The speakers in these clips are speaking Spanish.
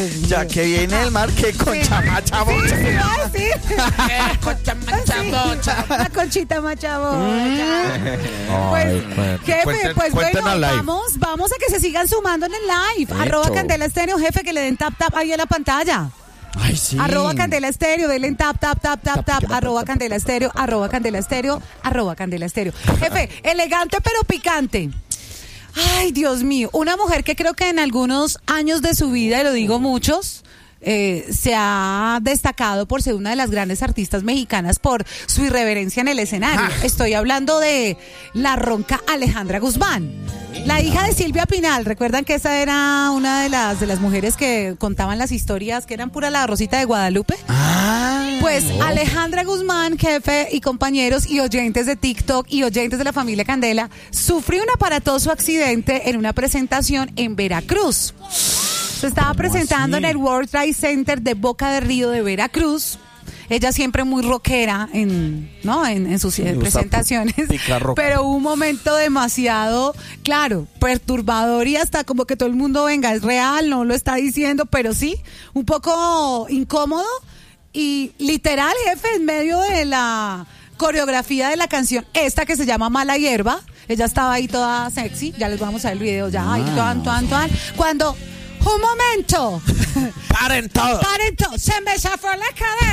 Ya que viene el mar, que concha machabocha. Sí. Concha machabocha. La conchita machabocha. Pues, jefe, pues bueno, vamos a que se sigan sumando en el live. Eso. @Candela Estéreo, jefe, que le den tap ahí en la pantalla. Ay, sí. @Candela Estéreo, denle en tap. @Candela Estéreo, @Candela Estéreo, @Candela Estéreo. Jefe, elegante pero picante. Ay, Dios mío, una mujer que creo que en algunos años de su vida, y lo digo muchos, se ha destacado por ser una de las grandes artistas mexicanas por su irreverencia en el escenario. Estoy hablando de la ronca Alejandra Guzmán. La hija de Silvia Pinal, recuerdan que esa era una de las mujeres que contaban las historias que eran pura la Rosita de Guadalupe. Pues Alejandra Guzmán, jefe y compañeros y oyentes de TikTok y oyentes de la familia Candela, sufrió un aparatoso accidente en una presentación en Veracruz. Se estaba presentando en el World Trade Center de Boca de Río de Veracruz. Ella siempre muy rockera en sus presentaciones, pero hubo un momento demasiado, claro, perturbador y hasta como que todo el mundo, venga, es real, no lo está diciendo, pero sí, un poco incómodo y literal, jefe, en medio de la coreografía de la canción, esta que se llama Mala Hierba, ella estaba ahí toda sexy, ya les vamos a ver el video ya, ahí cuando... ¡Un momento! ¡Paren todos! ¡Se me zafó la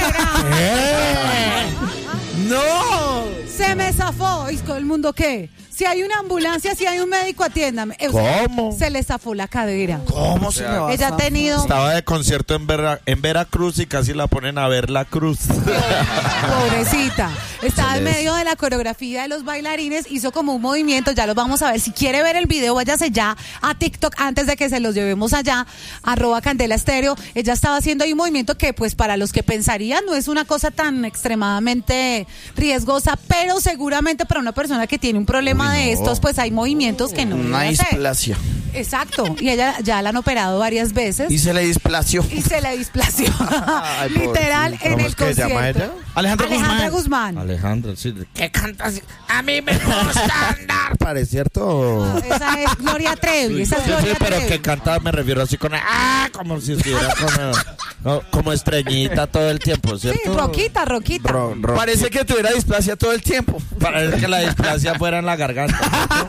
cadera! ¡No! ¡Se me zafó! ¿Y todo el mundo qué? Si hay una ambulancia, si hay un médico, atiéndame. ¿Cómo? Se le zafó la cadera. ¿Cómo se me va a Ella ha tenido... Estaba de concierto en Veracruz y casi la ponen a ver la cruz. Pobrecita. Estaba en medio de la coreografía de los bailarines, hizo como un movimiento, ya los vamos a ver. Si quiere ver el video, váyase ya a TikTok antes de que se los llevemos allá, @Candela Estéreo. Ella estaba haciendo ahí un movimiento que, pues, para los que pensarían, no es una cosa tan extremadamente riesgosa, pero seguramente para una persona que tiene un problema de estos, pues hay movimientos que no una debe hacer. displasia. Exacto, y ella ya la han operado varias veces. Y se le displació. Ay, literal, en el concierto. ¿Cómo es que llama ella? Alejandra Guzmán. Alejandra, sí. ¿Qué cantas? A mí me gusta andar. ¿Parece cierto? Esa es Gloria Trevi. Sí, pero que canta, me refiero así con... como si estuviera como estrellita todo el tiempo, ¿cierto? Sí, roquita. Parece que tuviera displasia todo el tiempo. Parece que la displasia fuera en la garganta.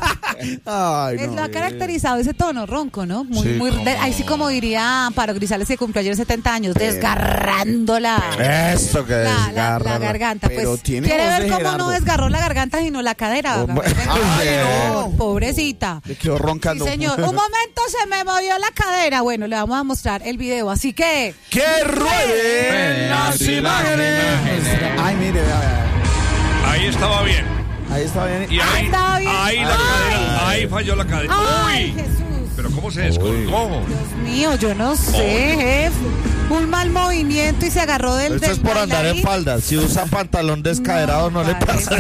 Ay, Lo ha caracterizado ese tono ronco, ¿no? Ahí sí, como diría Amparo Grisales, que cumplió ayer 70 años, desgarrándola. Esto que desgarra la garganta. Pero Pues tiene quiere voz ver de cómo Gerardo. no desgarró la garganta, sino la cadera. no. Pobrecita. Le quedó roncando. Sí, señor. Un momento se me movió la cadera. Bueno, le vamos a mostrar el video, así que... ¡Que rueden las imágenes! Ay, mire, vea. Ahí estaba bien. Ahí está bien. Y ahí, estaba bien. ahí la cadera, ahí falló la cadera. ¡Ay, Uy, Jesús! pero ¿cómo se descolgó? Dios mío, yo no sé, jefe. Un mal movimiento y se agarró del Esto es por andar en bailarín. falda. Si usa pantalón descaderado no le pasa.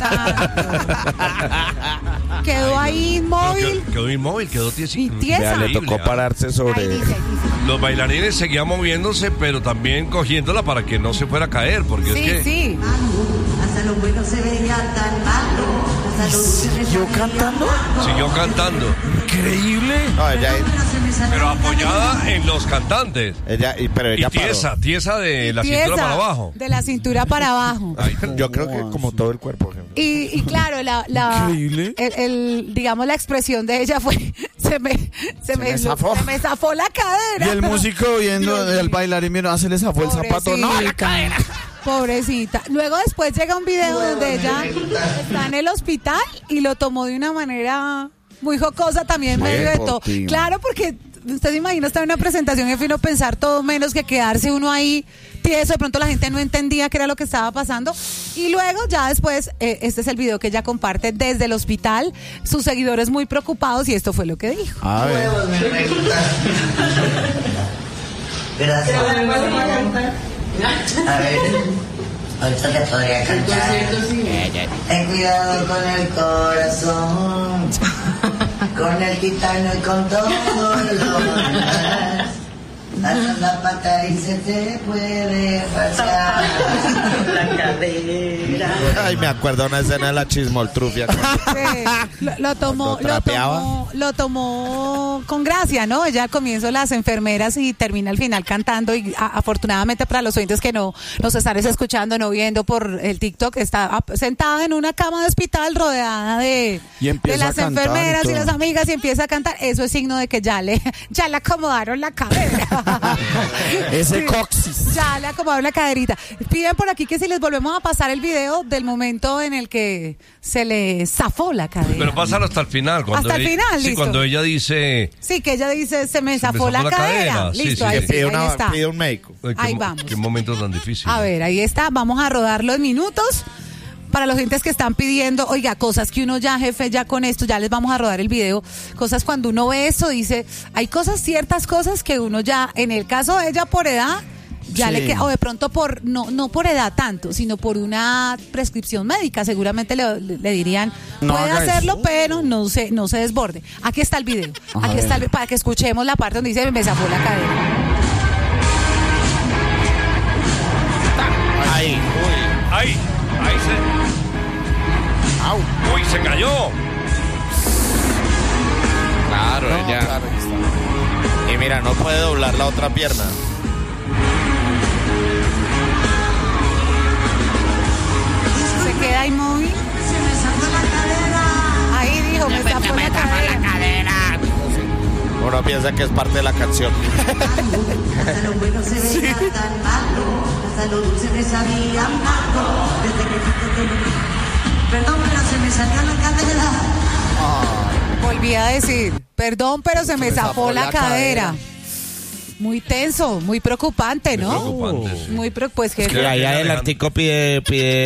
Quedó ahí inmóvil. Quedó inmóvil, quedó Y tiesito. tiesa. Vea, le tocó pararse sobre... Ahí dice. Los bailarines seguían moviéndose, pero también cogiéndola para que no se fuera a caer, porque es que... Sí. Hasta lo bueno se veía tan malo. ¿Siguió cantando? Siguió cantando, Increíble. No, ella pero apoyada en los cantantes. pero Y ella paró. tiesa de la cintura Tiesa, para abajo. De la cintura para abajo. Ay, Yo creo que como todo el cuerpo. Y claro, Increíble. digamos, la expresión de ella fue, se me zafó la cadera. Y el músico viendo al bailarín, mira, se le zafó el zapato. No, la cadera. Pobrecita. Luego después llega un video donde ella está en el hospital y lo tomó de una manera muy jocosa también en medio de todo. Potín. Claro, porque usted se imagina estar en una presentación y fino pensar todo menos que quedarse uno ahí tieso. De pronto la gente no entendía qué era lo que estaba pasando. Y luego ya después, este es el video que ella comparte desde el hospital. Sus seguidores muy preocupados y esto fue lo que dijo. A ver. Gracias. A ver, ahorita te podría cantar. Ten cuidado con el corazón, con el titano y con todo lo demás. Haz la pata y se te puede pasar. La cadera. Ay, me acuerdo una escena de la chismoltrufia. Sí, lo tomó con gracia, ¿no? Ella al comienzo las enfermeras y termina al final cantando y afortunadamente para los oyentes que no nos están escuchando, no viendo por el TikTok, está sentada en una cama de hospital rodeada de las enfermeras y las amigas y empieza a cantar. Eso es signo de que ya le acomodaron la cadera. Ese Sí, coxis. ya le acomodaron la caderita. Piden por aquí que si les volvemos a pasar el video del momento en el que se le zafó la cadera. Pero pásalo hasta el final. Hasta el final, sí, listo. cuando ella dice... Sí, que ella dice, se me zafó la cadera. Sí, Listo, sí, ahí, sí. sí, ahí está. Pide un médico. Ahí vamos. Qué momento tan difícil. A ver, ahí está. Vamos a rodar los minutos. Para los gentes que están pidiendo, oiga, cosas que uno ya, jefe, ya con esto, ya les vamos a rodar el video. Cosas cuando uno ve eso, dice, hay cosas, ciertas cosas que uno ya, en el caso de ella por edad, ya Sí. le queda, o de pronto por, no por edad tanto, sino por una prescripción médica, seguramente le dirían, No puede haga hacerlo, eso. pero no se desborde. Aquí está el video. Aquí está para que escuchemos la parte donde dice, me zafó la cadera. Ahí. ¡Ay! ¡Ahí se... ¡Uy, se cayó! Claro, ella. Claro, ahí está. Y mira, no puede doblar la otra pierna. Se queda inmóvil. Ahí dijo, me zafó la cadera. cadera. Uno piensa que es parte de la canción. Hasta lo bueno se veía tan malo, hasta lo dulce me sabía amargo. Desde que perdón, pero se me salió la cadera. Volví a decir, perdón, pero se me zafó la cadera. Muy tenso, muy preocupante, Muy ¿no? preocupante, sí. Muy pues que Es que Y ahí Alejandro. adelantico pide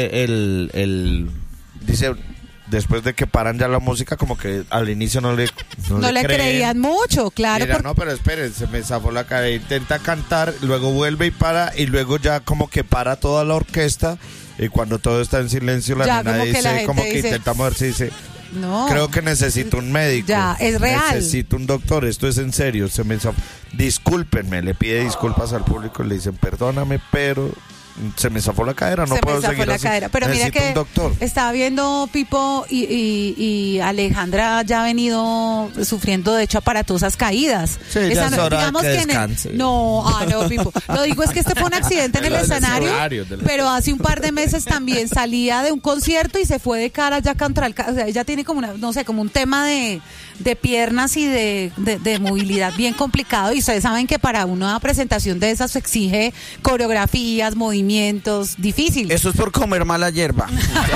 el dice, después de que paran ya la música, como que al inicio no le le creen. creían mucho, claro. Mira, porque- no, pero esperen, se me zafó la cadera, intenta cantar, luego vuelve y para, y luego ya como que para toda la orquesta, y cuando todo está en silencio, la Ya, nena como que la dice, gente como que dice, intenta moverse y dice, no. creo que necesito un médico. Ya, es real. Necesito un doctor, esto es en serio. Se me zafó. Discúlpenme, le pide disculpas al público, le dicen, perdóname, pero se me zafó la cadera, no se puedo me zafó seguir la así. cadera. Pero mira Necesito que un doctor. estaba viendo Pipo y Alejandra ya ha venido sufriendo, de hecho, aparatosas caídas. Sí, ya es hora de digamos que en el- descanse. no, Pipo. Lo digo es que este fue un accidente en el Los escenario, horarios de la- pero hace un par de meses también salía de un concierto y se fue de cara ya contra el... O sea, ella tiene como una, no sé, como un tema de piernas y de movilidad bien complicado, y ustedes saben que para una presentación de esas se exige coreografías, movimientos difíciles. Eso es por comer mala hierba.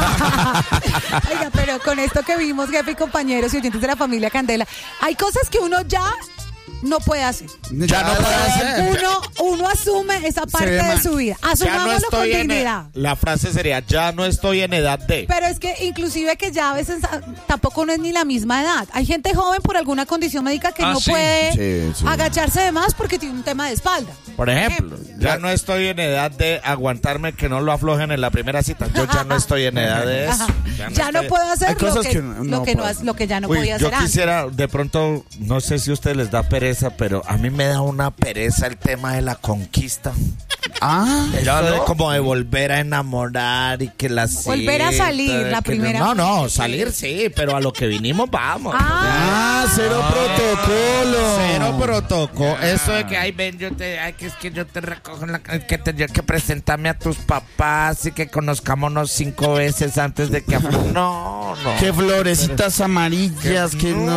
Oiga, pero con esto que vimos, jefe y compañeros y oyentes de la familia Candela, hay cosas que uno ya no puede hacer. Ya no puede hacer. Uno asume esa parte ve de mal. su vida. Ya no Asumámoslo con estoy en dignidad. la frase sería, ya no estoy en edad de. Pero es que inclusive que ya a veces tampoco no es ni la misma edad. Hay gente joven por alguna condición médica que no sí. puede Sí, sí. agacharse de más porque tiene un tema de espalda. Por ejemplo, ya no estoy en edad de aguantarme que no lo aflojen en la primera cita. Yo ya no estoy en edad de eso. Ajá. Ya no estoy- puedo hacer Hay lo cosas que, que no lo, que no, puedo. lo que ya no Uy, podía yo hacer antes. quisiera, de pronto, no sé si a ustedes les da pereza, pero a mí me da una pereza el tema de la conquista. Ah, Ya Esto de no. como de volver a enamorar y que la Volver a cita, salir, de la que primera No, vez. salir sí, pero a lo que vinimos vamos. cero protocolo. Cero protocolo. Eso de que, ay, ven, es que yo te recojo, que tendría que presentarme a tus papás y que conozcámonos 5 veces antes de que... No. Que florecitas amarillas,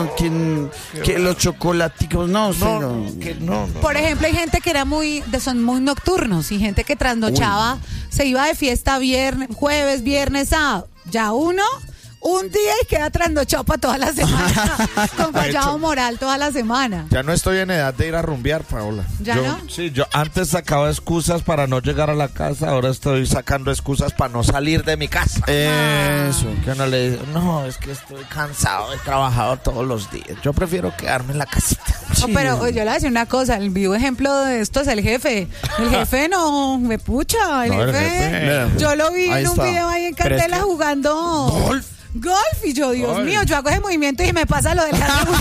que los chocolaticos, no, cero. Que no. Por ejemplo, hay gente que son muy nocturnos y gente que trasnochaba, se iba de fiesta jueves, viernes, sábado. Ya uno, un día y queda trasnochado para toda la semana, con fallado moral toda la semana. Ya no estoy en edad de ir a rumbear, Paola. ¿Ya Yo- no? Sí, yo antes sacaba excusas para no llegar a la casa, ahora estoy sacando excusas para no salir de mi casa. Eso. Que uno le dice, no, es que estoy cansado, he trabajado todos los días. Yo prefiero quedarme en la casita. No, pero yo le voy a decir una cosa, el vivo ejemplo de esto es el jefe. El jefe no, me pucha, el No, el jefe. jefe. Yo lo vi Ahí en un está. video ahí en Pero es Candela que- jugando. golf. Y yo, Dios mío, yo hago ese movimiento y me pasa lo del carro.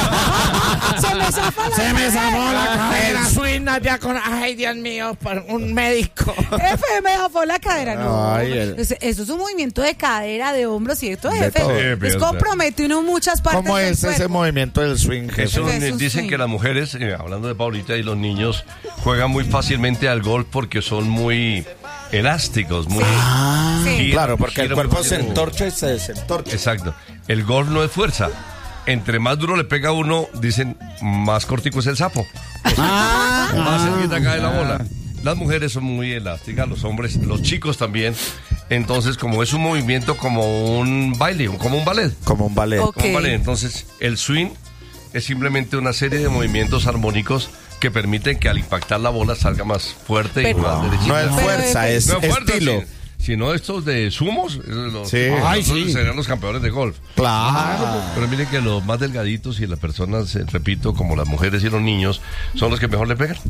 Se me zafa la cadera. El swing allá con... Ay, Dios mío, por un médico. Jefe, me zafó la cadera. No, Ay, eso es un movimiento de cadera, de hombros, ¿cierto, De jefe? todo. Es compromete uno muchas partes ¿Cómo del es ese cuerpo. movimiento del swing, jefe? Eso Es un dicen swing. que las mujeres, hablando de Paulita y los niños, juegan muy fácilmente al golf porque son muy elásticos, muy... Sí. Claro, porque el Gira cuerpo muy se bien. entorcha y se desentorcha. Exacto. El golf no es fuerza. Entre más duro le pega a uno, dicen, más cortico es el sapo. Más cerquita cae la bola. Las mujeres son muy elásticas, los hombres, los chicos también. Entonces, como es un movimiento como un baile, como un ballet. Como un ballet. Ok. Como un ballet. Entonces, el swing es simplemente una serie de movimientos armónicos que permiten que al impactar la bola salga más fuerte Pero- y más derechita. No es Pero, fuerza, es No es fuerte, estilo. sino estos de sumos, los, Sí. ay, Ay, sí. serían los campeones de golf. Claro. Pero miren que los más delgaditos y las personas, repito, como las mujeres y los niños, son los que mejor le pegan.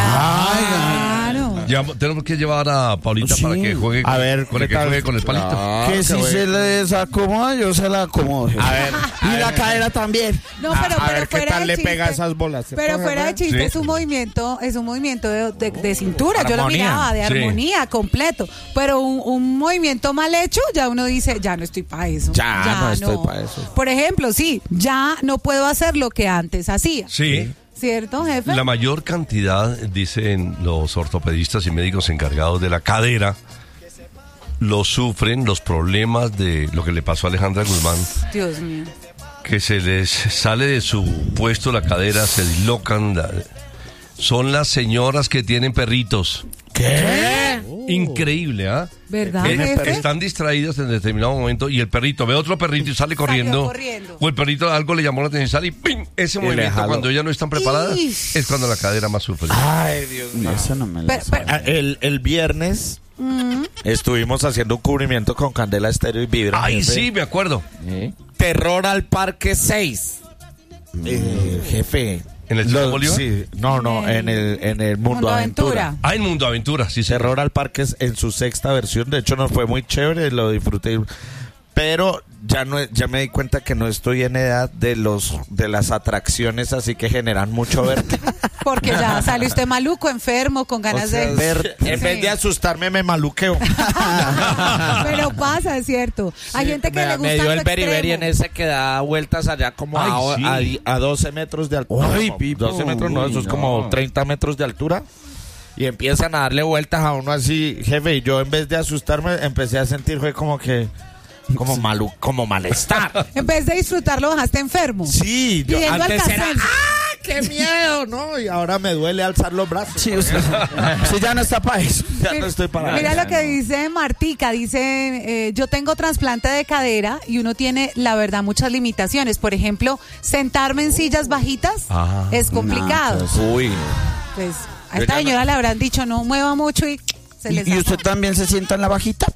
Claro. Ya tenemos que llevar a Paulita Sí. para que juegue A ver, con el ¿qué que tal? juegue con el palito. Que si se le desacomoda, yo se la acomodo. A ver. Y la cadera también. No, A pero ver qué fuera tal de le pega chiste. esas bolas. Pero fuera de chiste, Sí. es un movimiento de cintura. Yo lo Armonía. miraba, de Sí. armonía, completo. Pero un movimiento mal hecho, ya uno dice, ya no estoy para eso. Ya no estoy pa' eso. Por ejemplo, sí, ya no puedo hacer lo que antes hacía. Sí. ¿Cierto, jefe? La mayor cantidad, dicen los ortopedistas y médicos encargados de la cadera, lo sufren los problemas de lo que le pasó a Alejandra Guzmán, Dios mío. que se les sale de su puesto la cadera, se dislocan. Son las señoras que tienen perritos. ¿Qué? Increíble, ¿ah? ¿Verdad, jefe? Están distraídas en determinado momento y el perrito ve otro perrito y sale corriendo. corriendo. O el perrito algo le llamó la atención y sale y ¡ping! Ese le movimiento jaló. cuando ellas no están preparadas Ish. es cuando la cadera más sufre. Ay, Dios mío. Eso no me lo Pero- sé. Ah, El viernes estuvimos haciendo un cubrimiento con Candela Estéreo y Vibra. Ay, jefe. sí, me acuerdo. Terror al Parque 6. Jefe. ¿En el Simón Bolívar? Sí, no, en el Mundo Aventura. Ah, en Mundo Aventura, sí, sí. Terror al Parque en su sexta versión. De hecho, nos fue muy chévere, lo disfruté. Pero ya me di cuenta que no estoy en edad de las atracciones, así que generan mucho verte. Porque ya sale usted maluco, enfermo, con ganas de... En vez de asustarme, me maluqueo. Pero pasa, es cierto. Hay gente que le gusta Me dio lo el beriberi en extremo. ese que da vueltas allá como Ay, sí. A 12 metros de altura. Ay, No, Pipo, 12 metros no, eso es uy, como no. 30 metros de altura. Y empiezan a darle vueltas a uno así, jefe. Y yo, en vez de asustarme, empecé a sentir, fue como que... como malestar. En vez de disfrutarlo, bajaste enfermo. Sí, yo Pidiendo antes era... alcacelser. ¡Ah, qué miedo! ¿No? Y ahora me duele alzar los brazos. Sí, usted ya no está para eso. Ya no estoy para Mira eso. lo que dice Martica, dice, yo tengo trasplante de cadera y uno tiene, la verdad, muchas limitaciones. Por ejemplo, sentarme en sillas bajitas es complicado. Uy. Pues a esta señora le habrán dicho, no mueva mucho y se les ¿Y usted también se sienta en la bajita?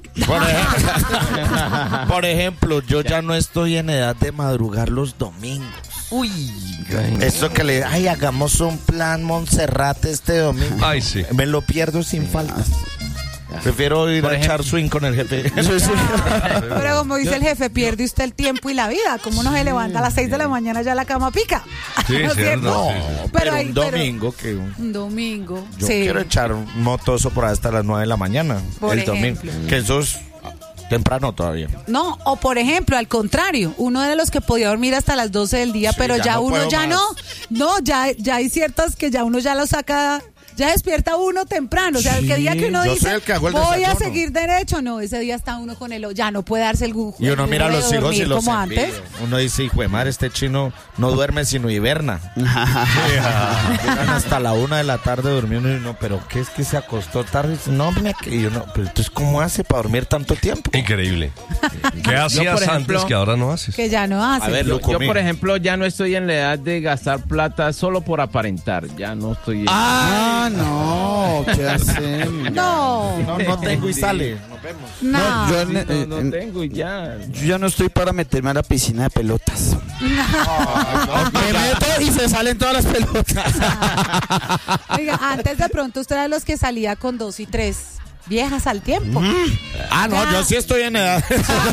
Por ejemplo, yo ya no estoy en edad de madrugar los domingos. Uy. Eso que ay, hagamos un plan Monserrate este domingo. Ay, sí. Me lo pierdo sin falta. Prefiero ir a echar swing con el jefe. Pero como dice el jefe, pierde usted el tiempo y la vida. Como uno se levanta a las 6 de la mañana, ya la cama pica. Sí, ¿No es cierto, cierto? sí, sí. Pero hay- un domingo que un domingo. yo sí. quiero echar un motoso por ahí hasta las 9 de la mañana. Por el domingo. ejemplo. Que eso es temprano todavía. No, o por ejemplo, al contrario, uno de los que podía dormir hasta las 12 del día, Sí, pero ya ya no uno puedo ya más. no, ya hay ciertas que ya uno ya lo saca, ya despierta uno temprano, o sea, el que día que uno yo dice, soy el que hago el voy a desayuno". seguir derecho, no, ese día está uno con ya no puede darse el lujo. Y uno mira a de los hijos y dormir los como envidia. antes. Uno dice, hijo de madre, este chino no duerme sino hiberna. Llegan hasta la 1 de la tarde durmiendo y uno, pero ¿qué es que se acostó tarde? No, mira que y uno, pero entonces ¿cómo hace para dormir tanto tiempo? Increíble. ¿Qué hacías por ejemplo, antes que ahora no haces? Que ya no hace. A ver, Yo, Luco, por ejemplo, ya no estoy en la edad de gastar plata solo por aparentar. Ya no estoy. Ah, no. ¿Qué hacemos? No, no tengo y sale. Nos vemos. no, Yo, No tengo y ya. yo ya no estoy para meterme a la piscina de pelotas. Me meto y se salen todas las pelotas. Oiga, antes de pronto usted era de los que salía con 2 y 3. viejas al tiempo. Ah, no, Ya. yo sí estoy en edad.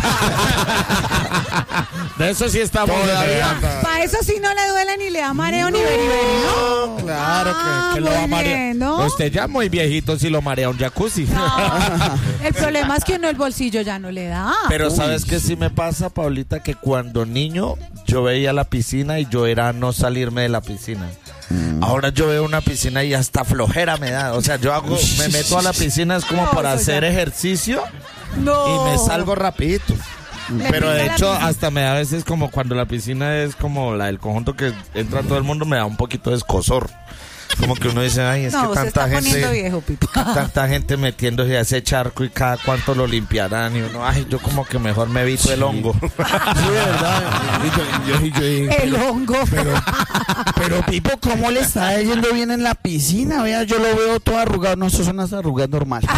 De eso sí estamos todavía. Para eso sí no le duele ni le da mareo ni beriberi, ¿no? Claro que lo va a muy marear. bien, ¿no? Usted ya muy viejito si lo marea un jacuzzi. No, el problema es que uno el bolsillo ya no le da. Pero ¿sabes qué sí me pasa, Paulita? Que cuando niño yo veía la piscina y yo era no salirme de la piscina. Ahora yo veo una piscina y hasta flojera me da. O sea, me meto a la piscina es como No, para eso hacer ya. ejercicio No. y me salgo rapidito. Le Pero de pica la hecho piscina. hasta me da a veces como cuando la piscina es como la del conjunto que entra todo el mundo, me da un poquito de escozor. Como que uno dice, ay, es No, que se está tanta poniendo gente, viejo, Pipo. tanta gente metiéndose a ese charco y cada cuánto lo limpiarán y uno, ay, yo como que mejor me evito el hongo. Sí, verdad. El hongo. Pero Pipo, ¿cómo le está yendo bien en la piscina? Vea, yo lo veo todo arrugado. No, eso son unas arrugas normales.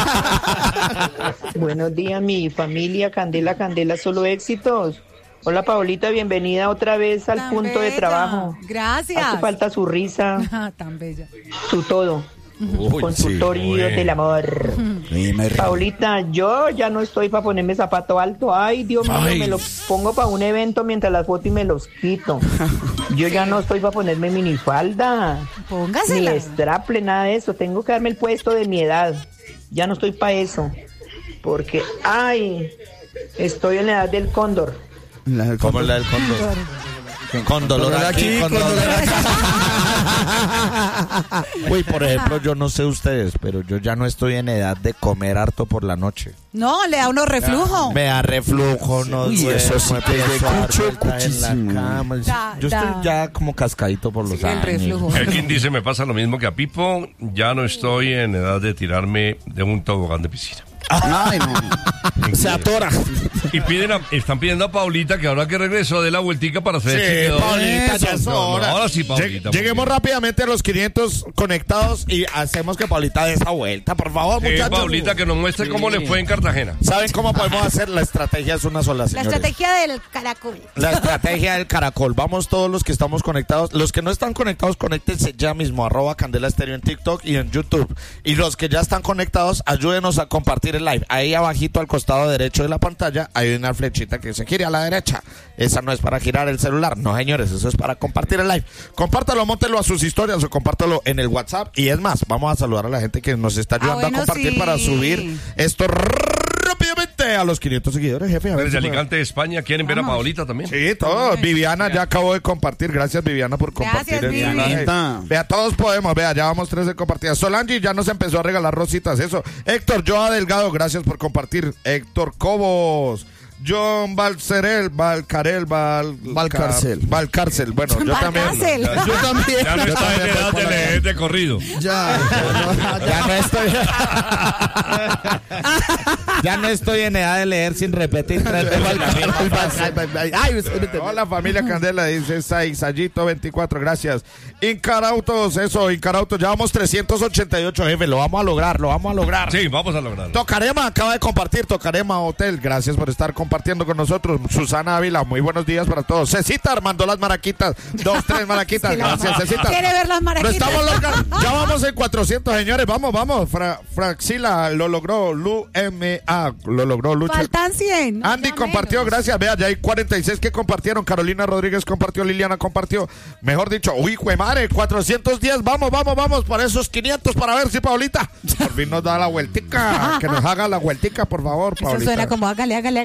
Buenos días, mi familia. Candela, Candela, solo éxitos. Hola, Paulita, bienvenida otra vez al Tan punto de bella. trabajo. Gracias. Hace falta su risa, Ah, tan bella. su todo. Uy, Consultorio sí, del amor. Paulita, yo ya no estoy para ponerme zapato alto. Ay, Dios mío, Ay. me lo pongo para un evento mientras las fotos y me los quito. Yo ya no estoy para ponerme minifalda, ni Póngasela. straple, nada de eso. Tengo que darme el puesto de mi edad. Ya no estoy para eso. Porque, ay, estoy en la edad del cóndor. Como la del cóndor. Con dolor aquí, con dolor acá. Uy, por ejemplo, yo no sé ustedes, pero yo ya no estoy en edad de comer harto por la noche. No, le da uno reflujo. Me da reflujo, no Uy, duermo, eso sí te empiezo a dar escucho vueltas en la muchísimo. cama. Da, Yo estoy da. ya como cascadito por los Sí, el años. reflujo. Elkin dice, me pasa lo mismo que a Pipo, ya no estoy en edad de tirarme de un tobogán de piscina. Ay, no. Se atora. Y están pidiendo a Paulita que ahora que regresó de la vueltica para hacer Sí, chequeo. Paulita, ya es No, hora. ahora sí, Paulita. Lleguemos rápidamente a los 500 conectados y hacemos que Paulita dé esa vuelta, por favor, muchachos. Paulita, que nos muestre cómo le fue en Cartagena. ¿Saben cómo podemos hacer? La estrategia es una sola, La señores. estrategia del caracol. La estrategia del caracol. Vamos todos los que estamos conectados. Los que no están conectados, conéctense ya mismo. @Candela Estéreo en TikTok y en YouTube. Y los que ya están conectados, ayúdenos a compartir el live. Ahí abajito al costado derecho de la pantalla hay una flechita que se gire a la derecha. Esa no es para girar el celular. No, señores, eso es para compartir el live. Compártalo, móntelo a sus historias o compártalo en el WhatsApp. Y es más, vamos a saludar a la gente que nos está ayudando bueno, a compartir sí. para subir esto rápidamente a los 500 seguidores, jefe. A ver Desde si puede. Alicante, España, ¿quieren ver a Paulita también? Sí, todos. Viviana ya acabó de compartir. Gracias, Viviana, por compartir Gracias, el Vivi. mensaje. Vivianita. Vea, todos podemos. Vea, ya vamos 13 compartidas. Solange ya nos empezó a regalar rositas. Eso. Héctor Joa Delgado, gracias por compartir. Héctor Cobos. John Valcarcel. Valcárcel. Bueno, yo también. Valcárcel. Yo también. Ya no Yo está en también edad voy de por allá. leer de corrido. Ya. Ya no estoy. Ya no estoy en edad de leer sin repetir 3 veces la misma frase. Hola familia Candela, dice Sayito 24, gracias. Incarautos, eso, Incarautos, ya vamos 388, jefe, lo vamos a lograr. Sí, vamos a lograrlo. Tocarema acaba de compartir, Tocarema Hotel, gracias por estar compartiendo con nosotros. Susana Ávila, muy buenos días para todos. Cecita Armando las maraquitas, 2, 3 maraquitas, gracias Cecita. ¿Quiere ver las Lo maraquitas? estamos logrando. Ya vamos en 400, señores. Vamos. Fraxila lo logró. Lu M.A. lo logró. Lucho. Faltan 100. Andy ya compartió, menos. gracias. Vea, ya hay 46 que compartieron. Carolina Rodríguez compartió. Liliana compartió. Mejor dicho, uy, madre, 410. Vamos para esos 500 para ver si Paulita por fin nos da la vueltica. Que nos haga la vueltica, por favor, Eso Paulita. suena como hágale. Hágale.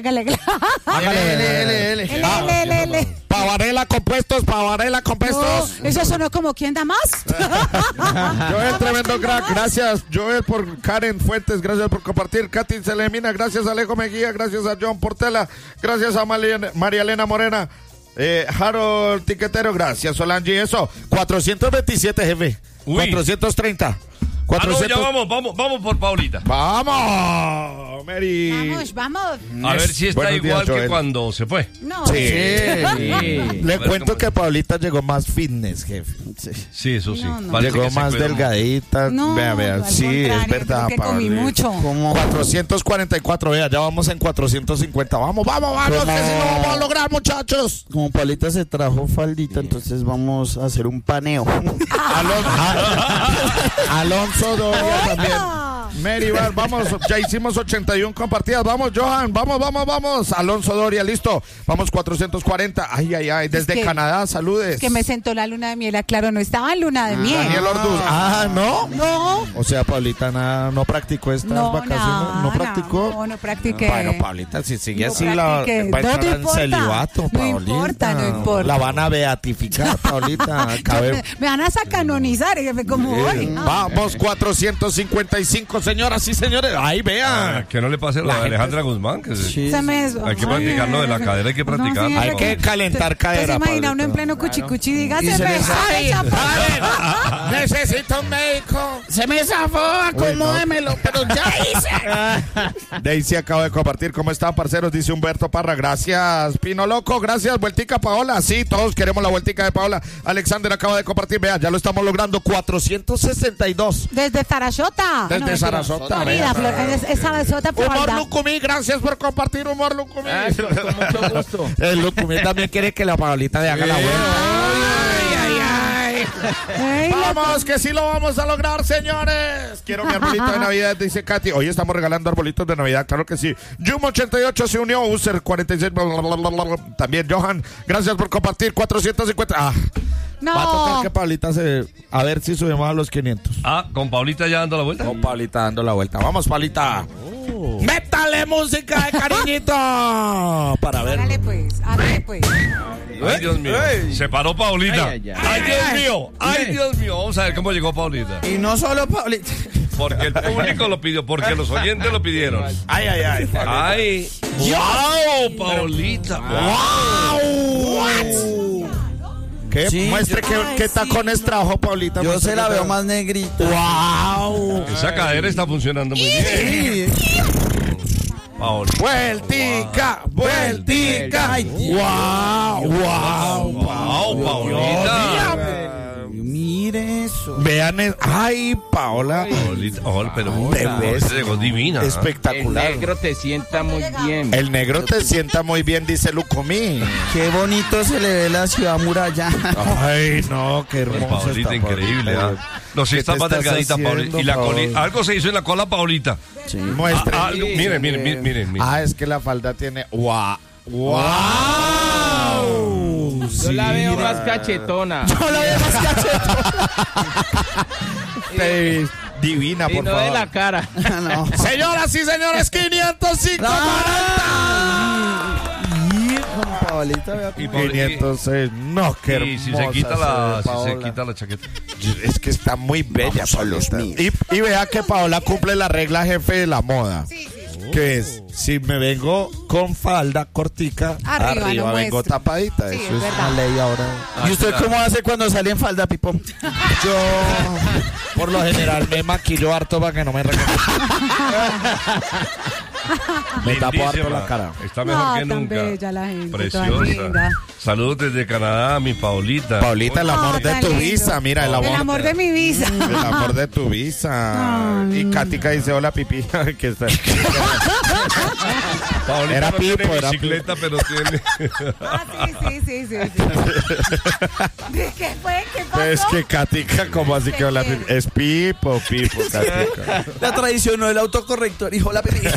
L. Pavarela compuestos. No, eso sonó como ¿quién da más? Joel, tremendo crack, gracias Joel por Karen Fuentes, gracias por compartir. Katy Selemina, gracias Alejo Mejía, gracias a John Portela, gracias a María Elena Morena, Harold Tiquetero, gracias Solange, eso, 427 jefe, Uy. 430. Ah, no, ya vamos por Paulita. Vamos, Mary. Vamos. A ver si está Buenos días, igual que Joel. cuando se fue. No. Sí. Sí. Le cuento que Paulita llegó más fitness, jefe. Sí, eso sí. No. Parece Llegó que se más cuida delgadita. No, vea, al sí, es contrario, verdad. creo que comí Paulita. mucho. ¿Cómo? 444, vea, ya vamos en 450. Vamos, que si no vamos a lograr, muchachos. Como Paulita se trajo faldita, entonces vamos a hacer un paneo. Alonso Doria también. Meribar, vamos, ya hicimos 81 compartidas. Vamos, Johan, vamos. Alonso Doria, listo. Vamos, 440. Ay, desde Canadá, saludes. Que me sentó la luna de miel, claro, no estaba en luna de miel. Daniel Orduz. ¿No? No. O sea, Paulita no practicó estas vacaciones. ¿No practicó? No practiqué. Bueno, Paulita, si sigue No así, practiqué. va a entrar No en importa. celibato, Paulita. No importa. La van a beatificar, Paulita. Me van a canonizar, jefe, como hoy. Vamos, 455, señoras y señores. Ahí vean. Que no le pase lo de Alejandra Guzmán. Que Se me hay que practicarlo de la cadera, hay que practicarlo. sí, Hay que calentar cadera, ¿Se imagina Paulita? uno en pleno cuchicuchi y diga, Y se se me le sale. Necesito un médico. Se me zafó, acomódemelo, pero ya hice. Daisy acaba de compartir. ¿Cómo están, parceros? Dice Humberto Parra. Gracias, Pino Loco. Gracias, vueltica Paola. Sí, todos queremos la vueltica de Paola. Alexander acaba de compartir. Vean, ya lo estamos logrando. 462. Desde Sarasota. Desde Sarasota. Florida, es Sarasota, Humor Florida. Lucumí, gracias por compartir, Humor Lucumí. Con mucho gusto. El Lucumí también quiere que la Paolita le haga la vuelta. Ey, Vamos, que sí lo vamos a lograr, señores. Quiero mi arbolito de Navidad, dice Katy. Hoy estamos regalando arbolitos de Navidad, claro que sí. Jum88 se unió, User 46, también Johan. Gracias por compartir, 450. No. Va a tocar que Paulita a ver si subimos a los 500. Con Paulita ya dando la vuelta. Con Paulita dando la vuelta. Vamos, Paulita. Métale música de cariñito. Para ver. Hágale pues. Ay, Dios mío. Se paró Paulita. Ay, ay, Ay, Dios mío. Vamos a ver cómo llegó Paulita. Y no solo Paulita. Porque el público lo pidió, porque los oyentes lo pidieron. Ay. Ay. ¡Wow, Paulita! ¡Wow! ¿Qué? Sí, Muestre qué tacones trajo, Paulita. Yo Muestre se la qué veo trajo. más negrita. ¡Wow! Esa cadera está funcionando muy bien. Sí. Paulita. Vueltica. Ay, ¡Wow! Paulita. Mire eso. Vean, ay, Paola. Paulita. Pero Te ves llegó divina. El espectacular. negro te sienta muy bien. El negro te sienta muy bien, dice Lucumí. Qué bonito se le ve la ciudad murallada. Ay, no, qué hermosa Paulita, está, increíble. Paulita. No, sí ¿Qué está te más estás delgadita, Paulita. haciendo, Y la Paola? colita. Algo se hizo en la cola, Paulita. Sí. Muestre. Miren. Ah, es que la falda tiene. ¡Wow! Yo la veo más cachetona. No la veo más cachetona. Divina, Y por no favor. de la cara. No. Señoras y señores, 505 Paulita, vea Y cómo- 506. No, qué hermosa. Y si se quita Paola. la chaqueta. Es que está muy bella, Paulita. Y vea que Paola cumple la regla jefe de la moda. Que es, si me vengo con falda cortica, Arriba arriba no vengo muestro. tapadita. Sí, Eso es es verdad. una ley ahora. ¿Y usted cómo hace cuando sale en falda, Pipo? Yo, por lo general, me maquillo harto para que no me reconozcan. Me tapo harto Lindísima. la cara. Está mejor No, que tan nunca. bella la gente, tan Preciosa. linda. Saludos desde Canadá, mi Paulita. Paulita, el amor de tan tu lindo. visa. Mira, el amor de mi visa. El amor de tu visa. Ay. Y Katica dice, hola, pipí. Que está- Paulita Era no tiene Pipo, era bicicleta, pero tiene. Sí. ¿Qué fue? ¿Qué pasó? Es que Katica, como así que hola, pipí. Es Pipo, Katica. La traicionó el autocorrector, hijo la pipí.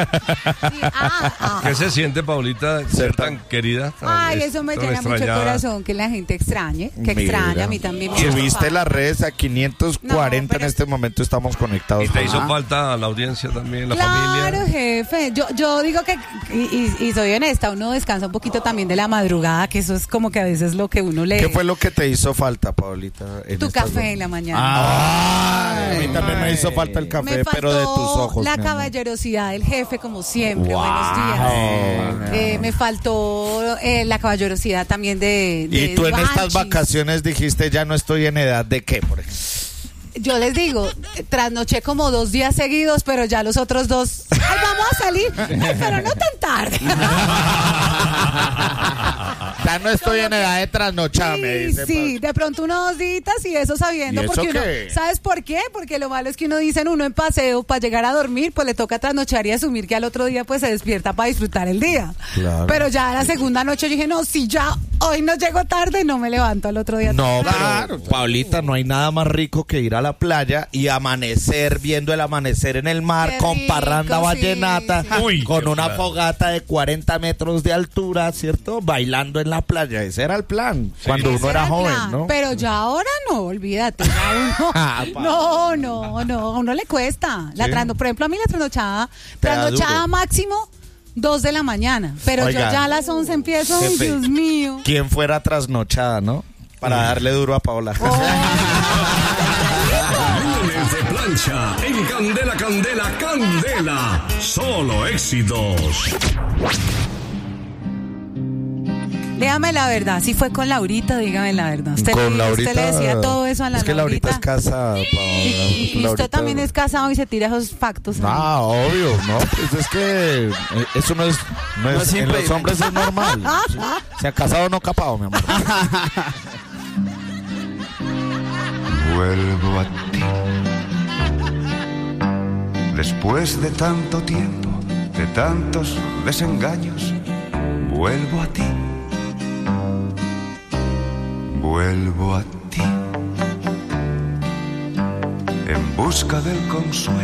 ¿Qué se siente, Paulita, ser tan querida? Ay, eso me tan llena mucho el extrañada? corazón, que la gente extrañe, que extraña, a mí también me Subiste gusta. las redes a 540 No, pero- en este momento estamos conectados. ¿Y te hizo Ah. falta la audiencia también, la Claro, familia? jefe. Yo digo que, y soy honesta, uno descansa un poquito también de la madrugada, que eso es como que a veces lo que uno lee. ¿Qué fue lo que te hizo falta, Paulita? Tu café en la mañana. Ay, a mí también me hizo falta el café, Me faltó pero de tus ojos. la mi amor. caballerosidad del jefe, como siempre. Wow. Buenos días. Me faltó la caballerosidad también de Y tú en estas Banchis. vacaciones dijiste, ya no estoy en edad de qué, por ejemplo. Yo les digo, trasnoché como 2 días seguidos, pero ya los otros 2, ¡ay, vamos a salir! Ay, pero no tan tarde. Ya no estoy en edad de trasnochar, me dice. Sí, de pronto 1 o 2 días y eso sabiendo. ¿Y eso porque uno, qué? ¿sabes por qué? Porque lo malo es que uno dice en uno en paseo para llegar a dormir, pues le toca trasnochar y asumir que al otro día pues se despierta para disfrutar el día. Claro. Pero ya la segunda noche yo dije, no, si ya hoy no llego tarde, no me levanto al otro día. No, Claro, pero Paulita, no hay nada más rico que ir a la playa y amanecer, viendo el amanecer en el mar, Qué con rico, parranda sí, vallenata, sí. Uy, con qué una plan. fogata de 40 metros de altura, ¿cierto? Bailando en la playa. Ese era el plan cuando Ese uno era el joven, plan, ¿no? Pero ya ahora no, olvídate. Ya Ah, uno, no, a uno le cuesta. Sí. Por ejemplo, a mí la trasnochada Te da duro. máximo 2 de la mañana. Pero Oiga, yo ya a las 11 empiezo, ay, jefe, Dios mío. ¿Quién fuera trasnochada, no? Para darle duro a Paola. Lunes de plancha en Candela, Candela, Candela. Solo éxitos. Dígame la verdad, si fue con Laurita, dígame la verdad. Usted le decía todo eso a la Es que Laurita es Laurita. casada, Paola. Y usted Laurita- también es casado y se tira esos factos. Ah, obvio, no, pues es que eso no es en siempre. los hombres es normal. Se ha casado o no capado, mi amor. Vuelvo a ti. Después de tanto tiempo, de tantos desengaños, vuelvo a ti. Vuelvo a ti. En busca del consuelo